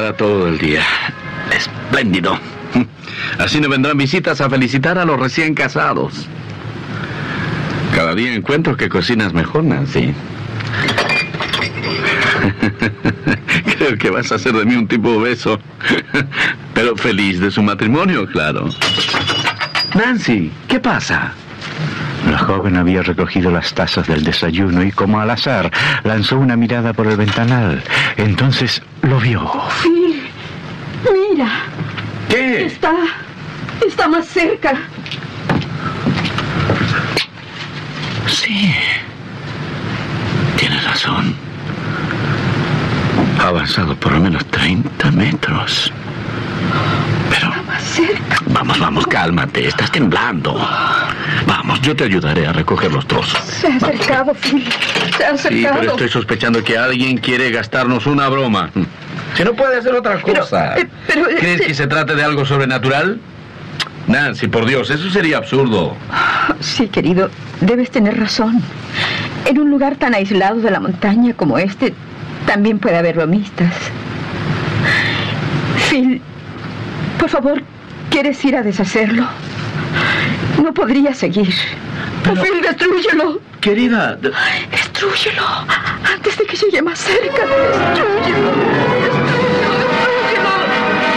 para todo el día. Espléndido. Así no vendrán visitas a felicitar a los recién casados. Cada día encuentro que cocinas mejor, Nancy. Creo que vas a hacer de mí un tipo obeso. Pero feliz de su matrimonio, claro. Nancy, ¿qué pasa? La joven había recogido las tazas del desayuno y, como al azar, lanzó una mirada por el ventanal. Entonces lo vio. Phil, mira. ¿Qué? Está más cerca. Sí. Tienes razón. Ha avanzado por lo menos 30 metros. Pero... Está más cerca. Vamos, cálmate. Estás temblando. Vamos, yo te ayudaré a recoger los trozos. Se ha acercado, Phil. Se ha acercado. Sí, pero estoy sospechando que alguien quiere gastarnos una broma. Si no puede hacer otra cosa. Pero ¿Crees que se trate de algo sobrenatural? Nancy, por Dios, eso sería absurdo. Sí, querido, debes tener razón. En un lugar tan aislado de la montaña como este, también puede haber bromistas. Phil, por favor, ¿quieres ir a deshacerlo? No podría seguir. Pero... Phil, destrúyelo. Querida... Destrúyelo. Antes de que llegue más cerca. Destrúyelo.